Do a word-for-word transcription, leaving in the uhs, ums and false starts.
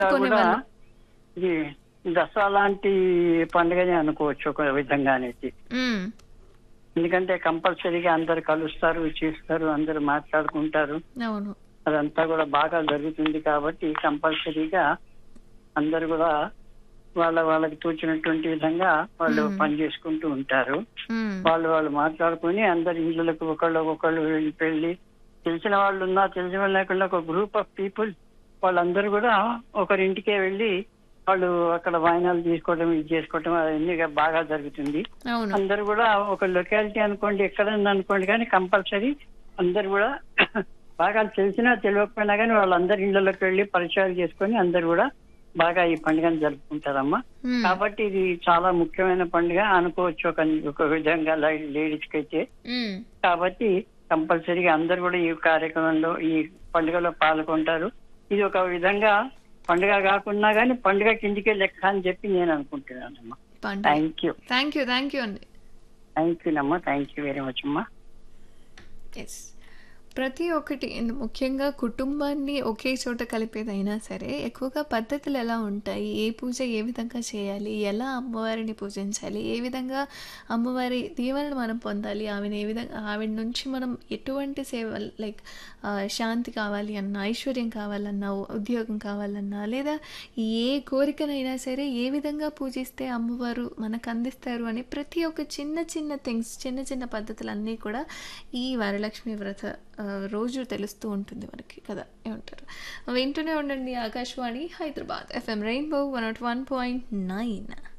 కూడా కొనేవాళ్ళు. ఇది దసరా లాంటి పండుగనే అనుకోవచ్చు ఒక విధంగా అనేది. హ్మ్. ఎందుకంటే కంపల్సరీగా అందరు కలుస్తారు, చేస్తారు, అందరు మాట్లాడుకుంటారు. అవును. అదంతా కూడా బాగా జరుగుతుంది కాబట్టి కంపల్సరీగా అందరు కూడా వాళ్ళ వాళ్ళకి తోచినటువంటి విధంగా వాళ్ళు హ్మ్. పని చేసుకుంటూ ఉంటారు. హ్మ్. వాళ్ళు వాళ్ళు మాట్లాడుకుని అందరి ఇళ్ళకు ఒకళ్ళు ఒకళ్ళు వెళ్ళి పెళ్లి తెలిసిన వాళ్ళు ఉన్నా తెలిసిన వాళ్ళు లేకుండా ఒక గ్రూప్ ఆఫ్ పీపుల్ వాళ్ళందరూ కూడా ఒకరింటికే వెళ్ళి వాళ్ళు అక్కడ వాయినాలు తీసుకోవడం ఇది చేసుకోవడం అవన్నీ బాగా జరుగుతుంది. అవును. అందరు కూడా ఒక లొకాలిటీ అనుకోండి ఎక్కడన్నా అనుకోండి కానీ కంపల్సరీ అందరు కూడా బాగా తెలిసినా తెలియకపోయినా కానీ వాళ్ళందరి ఇళ్లలోకి వెళ్ళి పరిచయాలు చేసుకొని అందరు కూడా బాగా ఈ పండుగను జరుపుకుంటారమ్మా. హ్మ్. కాబట్టి ఇది చాలా ముఖ్యమైన పండుగ అనుకోవచ్చు ఒక ఒక విధంగా లేడీస్ కి అయితే. హ్మ్. కాబట్టి కంపల్సరీగా అందరు కూడా ఈ కార్యక్రమంలో ఈ పండుగలో పాల్గొంటారు. ఇది ఒక విధంగా పండుగ కాకున్నా గానీ పండుగ కిందికే లెక్క అని చెప్పి నేను అనుకుంటున్నానమ్మా. పండుగ. Thank you thank you. Thank you అండి. థ్యాంక్ యూ అమ్మా. థ్యాంక్ యూ వెరీ మచ్ అమ్మా. యెస్. ప్రతి ఒక్కటి ఇన్ ముఖ్యంగా కుటుంబాన్ని ఒకే చోట కలిపేదైనా సరే, ఎక్కువగా పద్ధతులు ఎలా ఉంటాయి? ఏ పూజ ఏ విధంగా చేయాలి? ఎలా అమ్మవారిని పూజించాలి? ఏ విధంగా అమ్మవారి దీవెనలు మనం పొందాలి? ఆమెను ఏ విధంగా ఆవిడ నుంచి మనం ఎటువంటి సేవ లైక్ ఆహ్, శాంతి కావాలి అన్నా, ఐశ్వర్యం కావాలన్నా, ఉద్యోగం కావాలన్నా, లేదా ఏ కోరికనైనా సరే ఏ విధంగా పూజిస్తే అమ్మవారు మనకు అందిస్తారు అని ప్రతి ఒక్క చిన్న చిన్న థింగ్స్, చిన్న చిన్న పద్ధతులన్నీ కూడా ఈ వరలక్ష్మి వ్రత ఆహ్, రోజు తెలుస్తూ ఉంటుంది మనకి కదా! ఏమంటారు? వింటూనే ఉండండి Akashvani Hyderabad FM rainbow one not one point nine.